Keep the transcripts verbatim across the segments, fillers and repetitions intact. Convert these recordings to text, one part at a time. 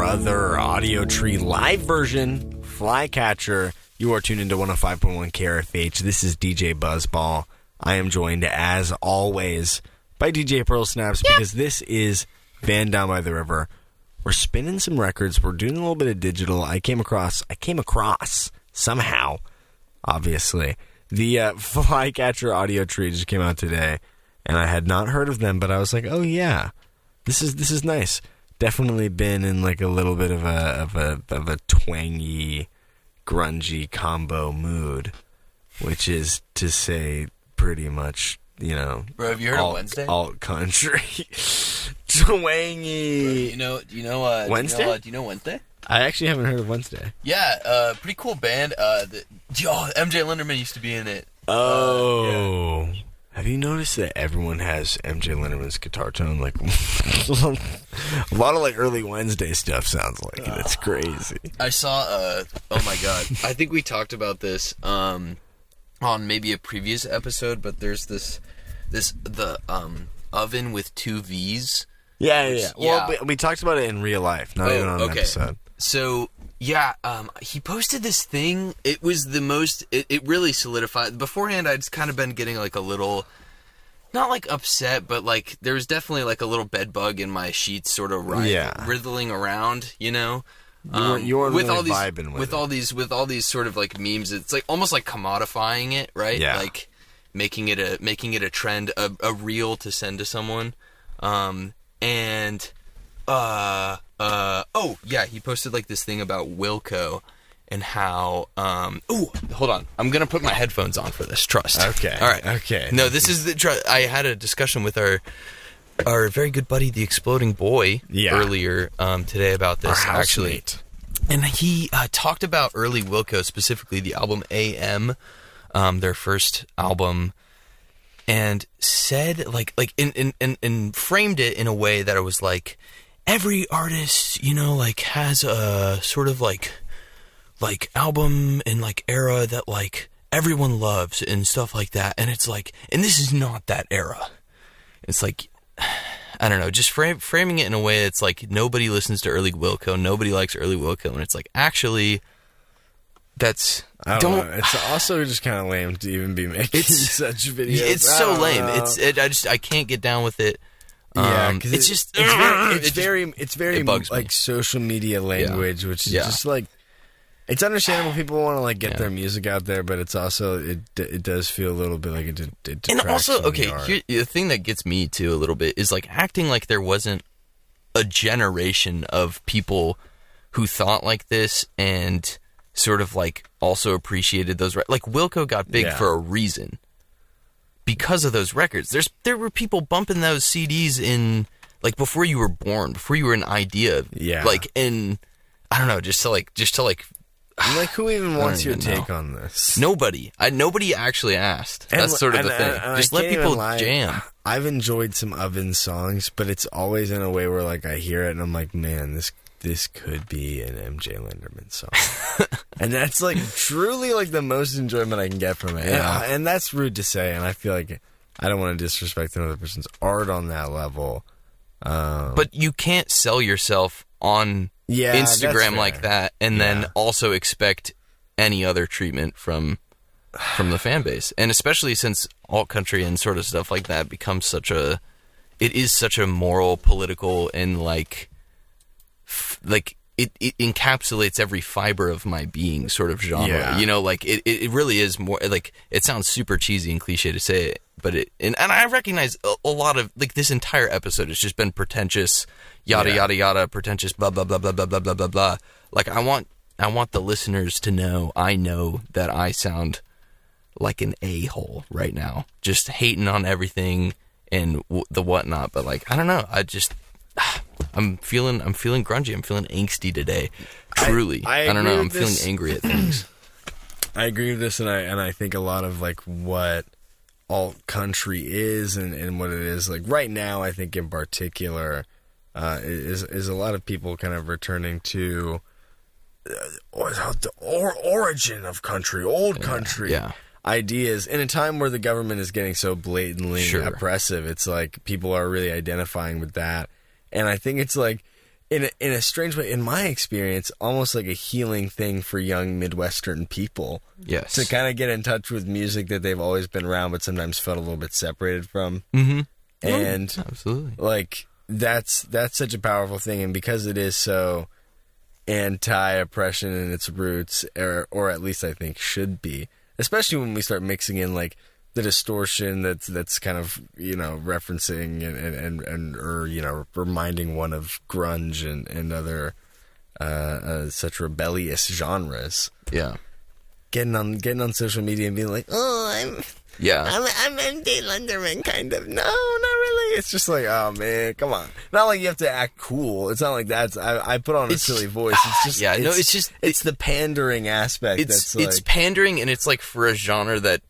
Brother Audio Tree live version, Flycatcher. You are tuned into one oh five point one K R F H. This is D J Buzzball. I am joined, as always, by D J Pearl Snaps, yep. because this is Van Down by the River. We're spinning some records. We're doing a little bit of digital. I came across, I came across, somehow, obviously, the uh, Flycatcher Audio Tree just came out today, and I had not heard of them, but I was like, oh yeah, this is this is nice. Definitely been in like a little bit of a of a of a twangy, grungy combo mood, which is to say pretty much, you know, bro, have you heard alt, of Wednesday? Alt country, twangy. Bro, you know, do you know uh, Wednesday? Do you know, uh, do you know Wednesday? I actually haven't heard of Wednesday. Yeah, uh, pretty cool band. Uh, the, yo, M J Linderman used to be in it. Oh. Uh, yeah. Have you noticed that everyone has M J Linderman's guitar tone? Like, a lot of, like, early Wednesday stuff sounds like it. It's crazy. I saw, uh, oh my god. I think we talked about this, um, on maybe a previous episode, but there's this, this, the, um, oven with two V's. Yeah, yeah, yeah. yeah. Well, we, we talked about it in real life, not oh, even on an okay. episode. So, yeah, um, he posted this thing. It was the most, it, it really solidified. Beforehand, I'd kind of been getting like a little, not like upset, but like there was definitely like a little bed bug in my sheets sort of writhing, yeah. wriggling around, you know? You weren't, you weren't with really all these, vibing with, with it. all these, with all these sort of like memes. It's like almost like commodifying it, right? Yeah. Like making it a, making it a trend, a, a reel to send to someone. Um, and, uh, uh, oh, yeah, he posted, like, this thing about Wilco and how, um, ooh, hold on. I'm going to put my headphones on for this, trust. Okay. All right. Okay. No, this is the, tr- I had a discussion with our, our very good buddy, the Exploding Boy, yeah. earlier, um, today about this, our actually. housemate. And he, uh, talked about early Wilco, specifically the album A M, um, their first album, and said, like, like, in, in, in, and framed it in a way that it was like, every artist, you know, like, has a sort of, like, like, album and, like, era that, like, everyone loves and stuff like that. And it's like, and this is not that era. It's like, I don't know, just frame, framing it in a way that's like, nobody listens to early Wilco, nobody likes early Wilco. And it's like, actually, that's... I don't, don't know. It's also just kind of lame to even be making it's, such videos. It's so lame. Know. It's it, I just, I can't get down with it. Yeah, because um, it's it, just it's very, it's it just, very, it's very it bugs like me. social media language, yeah. which is yeah. just like, it's understandable. People want to like get yeah. their music out there, but it's also it it does feel a little bit like it. it and also, okay, the, here, the thing that gets me too a little bit is like acting like there wasn't a generation of people who thought like this and sort of like also appreciated those. Like Wilco got big yeah. for a reason. Because of those records, there's there were people bumping those C Ds in like before you were born, before you were an idea. Yeah. Like in, I don't know, just to like, just to like. Like who even wants your even take know. on this? Nobody. I nobody actually asked. And, That's sort of and, the thing. And, and just I let people lie. jam. I've enjoyed some Oven songs, but it's always in a way where like I hear it and I'm like, man, this this could be an M J Linderman song. And that's like truly like the most enjoyment I can get from it. Yeah. And, and that's rude to say, and I feel like I don't want to disrespect another person's art on that level. Um, but you can't sell yourself on yeah, Instagram like that and yeah. then also expect any other treatment from from the fan base. And especially since alt country and sort of stuff like that becomes such a it is such a moral, political, and like f- like it, it encapsulates every fiber of my being sort of genre. Yeah. You know, like it, it really is more like it sounds super cheesy and cliche to say it, but it and, and I recognize a, a lot of like this entire episode has just been pretentious, yada yeah. yada yada, pretentious blah blah blah blah blah blah blah blah blah. Like I want I want the listeners to know I know that I sound like an a-hole right now, just hating on everything and w- the whatnot. But like I don't know, I just I'm feeling I'm feeling grungy. I'm feeling angsty today. Truly, I, I, I don't know. I'm this. feeling angry at things. I agree with this, and I and I think a lot of like what alt country is and, and what it is like right now. I think in particular uh, is is a lot of people kind of returning to uh, the or, origin of country, old yeah, country. Yeah. Ideas in a time where the government is getting so blatantly Sure. oppressive. It's like people are really identifying with that. And I think it's like, in a, in a strange way, in my experience, almost like a healing thing for young Midwestern people. Yes. To kind of get in touch with music that they've always been around, but sometimes felt a little bit separated from. Mm-hmm. And oh, absolutely, like that's that's such a powerful thing, and because it is so anti-oppression in its roots, or or at least I think should be, especially when we start mixing in like the distortion that's that's kind of, you know, referencing and and, and, and or you know, reminding one of grunge and and other uh, uh, such rebellious genres. Yeah, getting on getting on social media and being like, oh, I'm yeah, I'm I'm M D Lenderman, kind of. No, not really. It's just like, oh man, come on. Not like you have to act cool. It's not like that's. I, I put on a It's- silly voice. It's just yeah, it's, no, it's just- it's the pandering aspect. it's that's like, it's pandering, and it's like for a genre that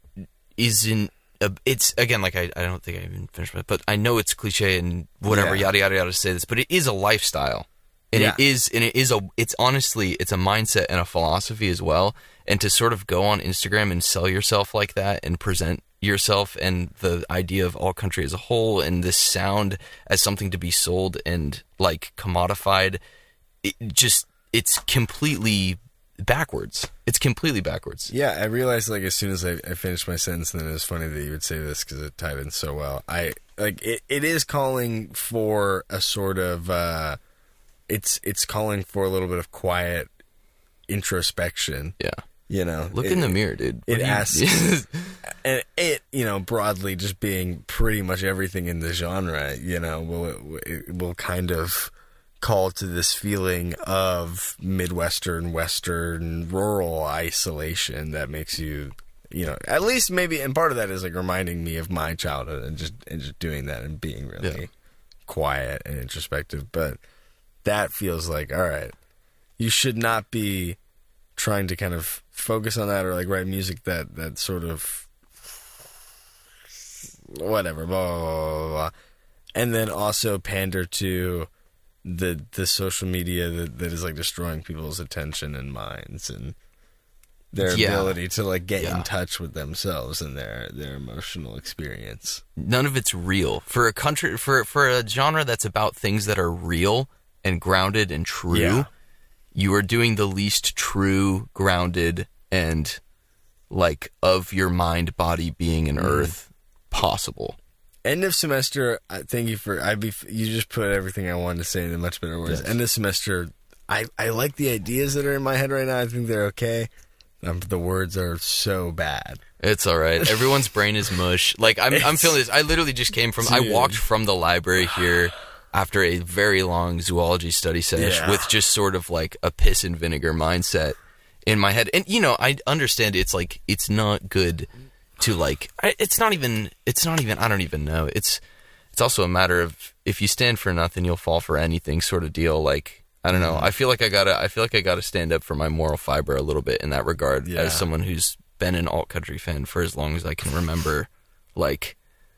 isn't. A, it's again like I, I don't think I even finished it, but I know it's cliche and whatever Yeah. yada yada yada to say this, but it is a lifestyle, and Yeah. it is and it is a it's honestly it's a mindset and a philosophy as well, and to sort of go on Instagram and sell yourself like that and present yourself and the idea of all country as a whole and this sound as something to be sold and like commodified, it just it's completely backwards. It's completely backwards. Yeah, I realized like as soon as I, I finished my sentence, and then it was funny that you would say this because it tied in so well. I like it. It is calling for a sort of. Uh, it's it's calling for a little bit of quiet introspection. Yeah. You know, Look it, in the mirror, dude. It What do you- asks, and it, you know, broadly just being pretty much everything in the genre, you know, will it will kind of call to this feeling of Midwestern, Western, rural isolation that makes you, you know, at least maybe, and part of that is like reminding me of my childhood and just and just doing that and being really Yeah. quiet and introspective. But that feels like, all right, you should not be trying to kind of focus on that or like write music that that sort of whatever, blah blah blah, blah, blah. And then also pander to the the social media that, that is like destroying people's attention and minds and their Yeah. ability to like get Yeah. in touch with themselves and their their emotional experience. None of it's real for a country for for a genre that's about things that are real and grounded and true. Yeah. You are doing the least true, grounded, and like of your mind, body, being, and earth possible. End of semester. I thank you for. I be. You just put everything I wanted to say in much better words. Yes. End of semester. I I like the ideas that are in my head right now. I think they're okay. Um, the words are so bad. It's all right. Everyone's brain is mush. Like I'm, I'm It's- feeling this. I literally just came from. I Dude. walked from the library here after a very long zoology study session Yeah. with just sort of like a piss and vinegar mindset in my head. And you know, I understand it's like it's not good to like. I, it's not even. It's not even. I don't even know. It's. It's also a matter of if you stand for nothing, you'll fall for anything. Sort of deal. Like I don't know. I feel like I gotta. I feel like I gotta stand up for my moral fiber a little bit in that regard. Yeah. As someone who's been an alt country fan for as long as I can remember, like.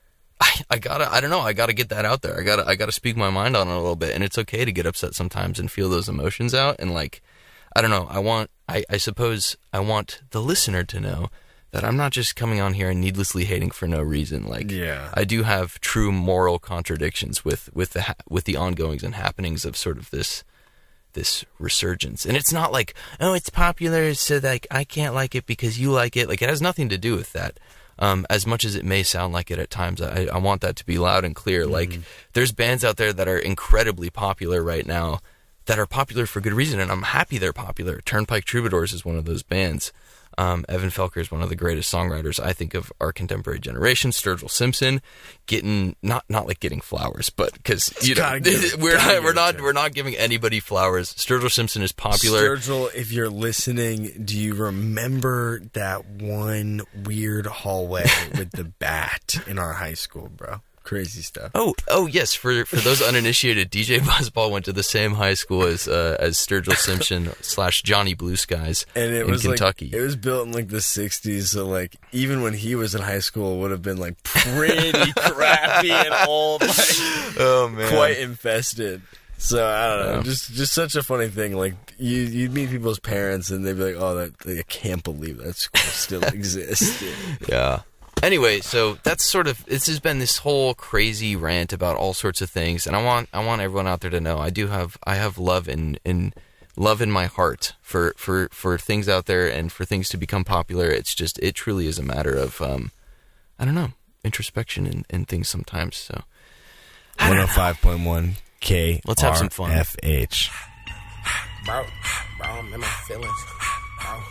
I, I gotta, I don't know, I gotta get that out there. I gotta, I gotta speak my mind on it a little bit, and it's okay to get upset sometimes and feel those emotions out. And like, I don't know, I want, I, I suppose, I want the listener to know that I'm not just coming on here and needlessly hating for no reason. Like, Yeah. I do have true moral contradictions with with the ha- with the ongoings and happenings of sort of this this resurgence. And it's not like, oh, it's popular, so like I can't like it because you like it. Like, it has nothing to do with that. Um, as much as it may sound like it at times, I, I want that to be loud and clear. Mm-hmm. Like, there's bands out there that are incredibly popular right now that are popular for good reason, and I'm happy they're popular. Turnpike Troubadours is one of those bands. Um, Evan Felker is one of the greatest songwriters, I think, of our contemporary generation. Sturgill Simpson, getting not not like getting flowers, but because you know Gotta give it- we're gotta not give we're it not to him. we're not giving anybody flowers. Sturgill Simpson is popular. Sturgill, if you're listening, do you remember that one weird hallway with the bat in our high school, bro? Crazy stuff. Oh, oh yes. For for those uninitiated, D J Buzzball went to the same high school as uh, as Sturgill Simpson slash Johnny Blue Skies And it in was Kentucky. like it was built in like the sixties, so like even when he was in high school, it would have been like pretty crappy and old, like oh man, quite infested. So I don't know, Yeah. just just such a funny thing. Like you you'd meet people's parents and they'd be like, "Oh, that like, I can't believe that school still exists." Dude. yeah. Anyway, so that's sort of this has been this whole crazy rant about all sorts of things, and I want I want everyone out there to know I do have I have love in in love in my heart for, for, for things out there and for things to become popular. It's just it truly is a matter of um, I don't know, introspection and, and things sometimes. So one oh five point one K. Let's have some fun. F H. Bro, bro, I'm in my feelings. Bro,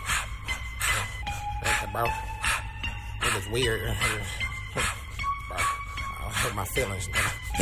bro, it was weird. Bro, I hurt my feelings, nigga.